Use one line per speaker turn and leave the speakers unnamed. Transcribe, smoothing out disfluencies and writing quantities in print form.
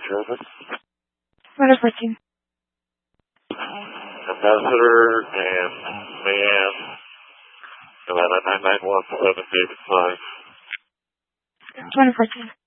traffic.
Runner 14.
Ambassador and Mayan. Atlanta 991 7 David 5.
Runner 14.